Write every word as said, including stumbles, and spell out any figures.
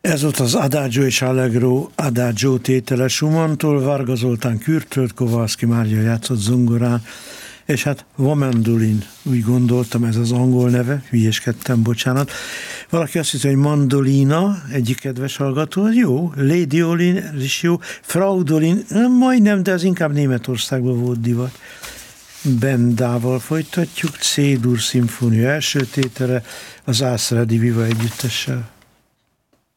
Ez volt az Adagio és Allegro Adagio tétele Schumanntól, Varga Zoltán kürtölt, Kowalski Mária játszott zongorán, és hát Womendulin, úgy gondoltam, ez az angol neve, hülyéskedtem, bocsánat. Valaki azt hiszi, hogy Mandolina, egyik kedves hallgató, az jó, Lady Olin, ez is jó, Fraudolin, majdnem, de az inkább Németországban volt divat. Bendával folytatjuk, C-dur szimfónia első tétele, az Ásra di Viva együttessel.